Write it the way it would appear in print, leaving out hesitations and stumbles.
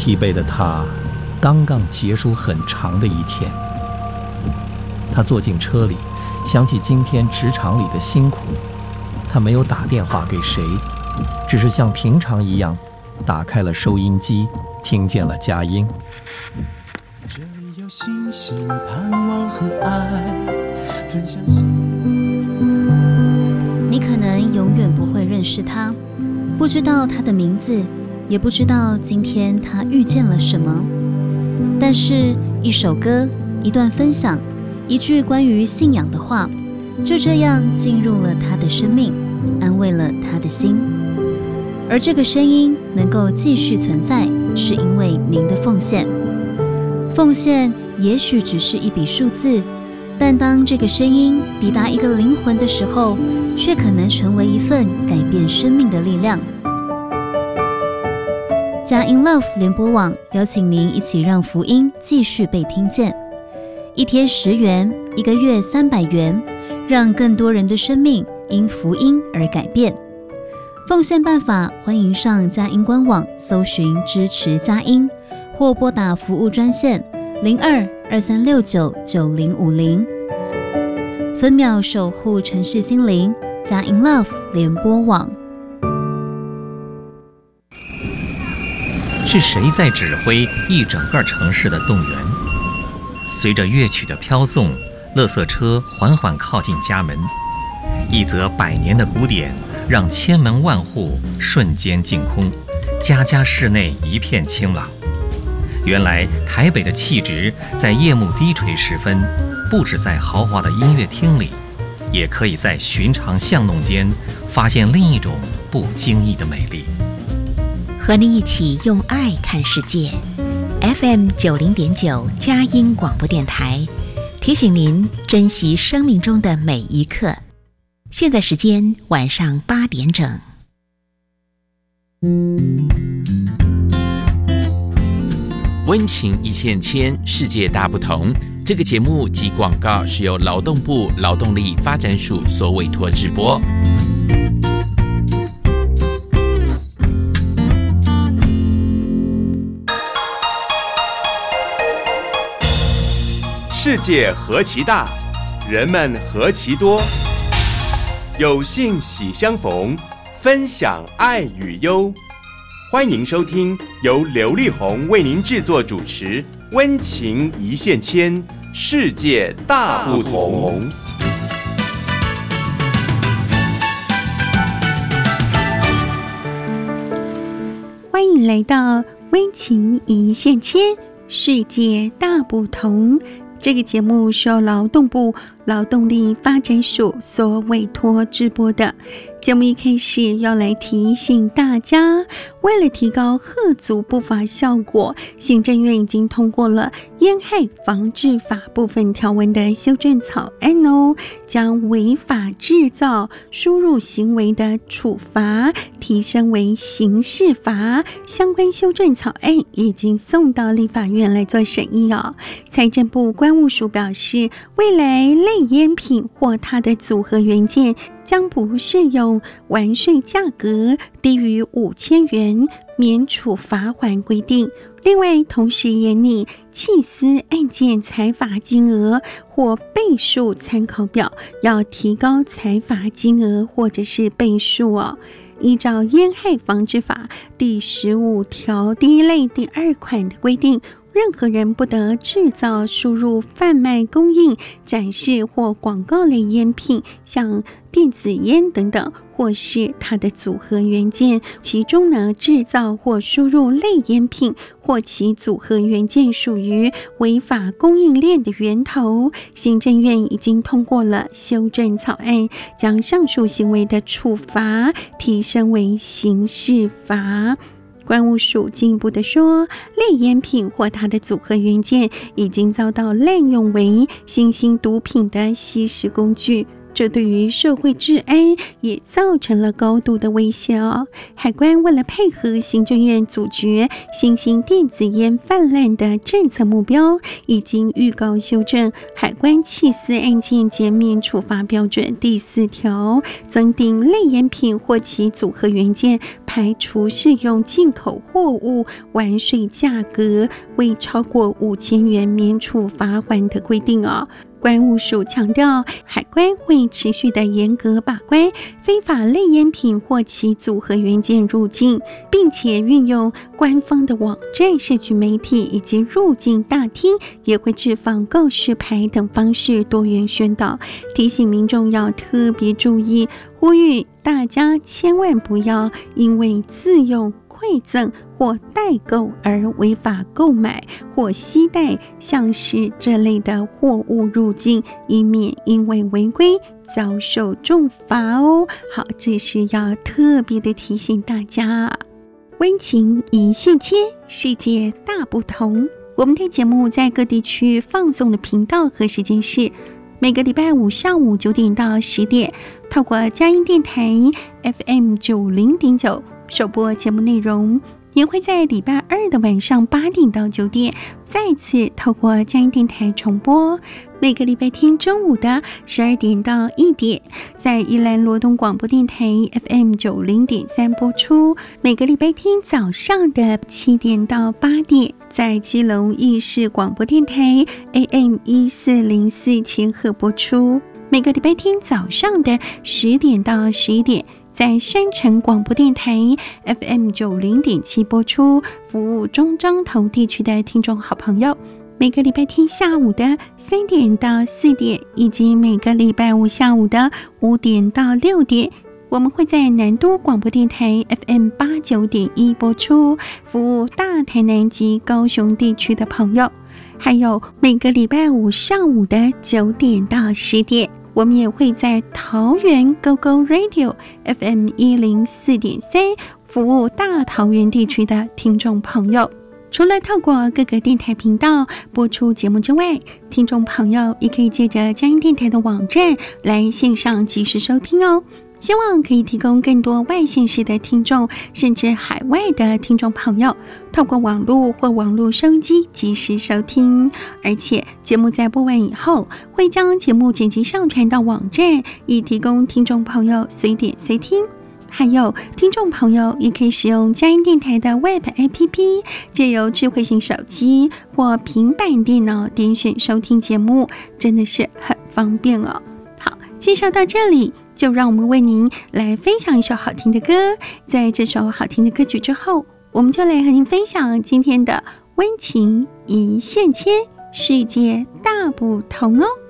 疲惫的他刚刚结束很长的一天。他坐进车里，想起今天职场里的辛苦。他没有打电话给谁，只是像平常一样打开了收音机，听见了佳音。 这里有星星盼望和爱分享。 你可能永远不会认识他，不知道他的名字，也不知道今天他遇见了什么。但是一首歌，一段分享，一句关于信仰的话，就这样进入了他的生命，安慰了他的心。而这个声音能够继续存在，是因为您的奉献。奉献也许只是一笔数字，但当这个声音抵达一个灵魂的时候，却可能成为一份改变生命的力量。佳音 Love 联播网邀请您一起让福音继续被听见。一天10元，一个月300元，让更多人的生命因福音而改变。奉献办法，欢迎上佳音官网搜寻支持佳音，或拨打服务专线02-2369-9050。分秒守护城市心灵，佳音 Love 联播网。 是谁在指挥一整个城市的动员？随着乐曲的飘送，垃圾车缓缓靠近家门，一则100年的古典让千门万户瞬间净空，家家室内一片清朗。原来台北的气质在夜幕低垂时分，不止在豪华的音乐厅里，也可以在寻常巷弄间发现另一种不经意的美丽。 和您一起用爱看世界。 FM 90.9佳音广播电台提醒您珍惜生命中的每一刻。现在时间晚上8点整。 温情一线牵，世界大不同。这个节目及广告是由劳动部劳动力发展署所委托制播。 世界何其大，人们何其多。有幸喜相逢，分享爱与忧。欢迎收听由刘力宏为您制作主持《温情一线牵，世界大不同》。 欢迎来到《温情一线牵，世界大不同》。这个节目是由劳动部劳动力发展署所委托制播的。节目一开始要来提醒大家，为了提高吓阻不法效果，行政院已经通过了烟害防治法部分条文的修正草案哦，将违法制造输入行为的处罚提升为刑事罚。相关修正草案已经送到立法院来做审议哦。财政部关务署表示，未来类烟品或它的组合元件将不适用完税价格低于5000元免处罚锾规定。另外，同时也拟弃司案件裁罚金额或倍数参考表，要提高裁罚金额或者是倍数哦。依照烟害防治法第15条第1类第2款的规定，任何人不得制造、输入、贩卖、供应、展示或广告类烟品，像电子烟等等，或是它的组合元件，其中呢，制造或输入类烟品或其组合元件属于违法供应链的源头。行政院已经通过了修正草案，将上述行为的处罚提升为刑事罚。关务署进一步的说，类烟品或它的组合元件已经遭到滥用为新兴毒品的吸食工具。 这对于社会治安也造成了高度的威胁哦。海关为了配合行政院阻绝新兴电子烟泛滥的政策目标，已经预告修正《海关缉私案件减免处罚标准》第4条，增订类烟品或其组合元件排除适用进口货物完税价格未超过5000元免处罚款的规定哦。关务署强调，海关会持续的严格把关非法类烟品或其组合元件入境，并且运用官方的网站、社群媒体以及入境大厅，也会置放告示牌等方式多元宣导，提醒民众要特别注意，呼吁大家千万不要因为自用、馈赠或代购而违法购买或携带像是这类的货物入境，以免因为违规遭受重罚哦。好，这是要特别的提醒大家。温情一线牵，世界大不同。我们的节目在各地区放送的频道和时间是每个礼拜五上午9点到10点，透过佳音电台 FM 90.9首播节目内容，也会在礼拜二的晚上8点到9点再次透过佳音电台重播。每个礼拜天中午的12点到1点，在宜兰罗东广播电台 FM 90.3播出。每个礼拜天早上的7点到8点，在基隆义士广播电台 AM 1404千赫播出。每个礼拜天早上的10点到11点，在山城广播电台 FM 90.7播出，服务中彰投地区的听众好朋友。每个礼拜天下午的3点到4点，以及每个礼拜五下午的5点到6点，我们会在南都广播电台 FM 89.1播出，服务大台南及高雄地区的朋友。还有每个礼拜五上午的9点到10点，我们也会在桃园 GoGo Radio FM 104.3服务大桃园地区的听众朋友。除了透过各个电台频道播出节目之外，听众朋友也可以借着佳音电台的网站来线上即时收听哦。希望可以提供更多外县市的听众，甚至海外的听众朋友，透过网络或网络收音机即时收听。而且节目在播完以后，会将节目剪辑上传到网站，以提供听众朋友随点随听。还有听众朋友也可以使用佳音电台的 Web APP， 借由智慧型手机或平板电脑点选收听节目，真的是很方便哦。好，介绍到这里，就让我们为您来分享一首好听的歌。在这首好听的歌曲之后，我们就来和您分享今天的温情一线牵，世界大不同哦。